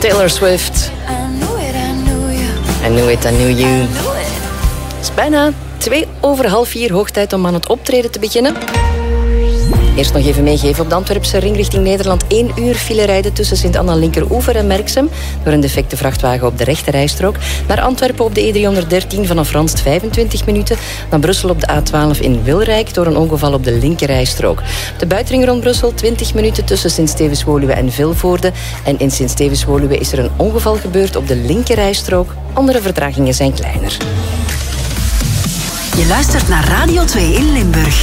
Taylor Swift. I knew it, I knew you. Het is bijna 3:02, hoog tijd om aan het optreden te beginnen. Eerst nog even meegeven op de Antwerpse ring richting Nederland. 1 uur file rijden tussen Sint-Anna Linkeroever en Merksem door een defecte vrachtwagen op de rechterrijstrook. Naar Antwerpen op de E313 vanaf Ranst 25 minuten. Naar Brussel op de A12 in Wilrijk door een ongeval op de linkerrijstrook. De buitenring rond Brussel 20 minuten tussen Sint-Stevens-Woluwe en Vilvoorde. En in Sint-Stevens-Woluwe is er een ongeval gebeurd op de linkerrijstrook. Andere vertragingen zijn kleiner. Je luistert naar Radio 2 in Limburg.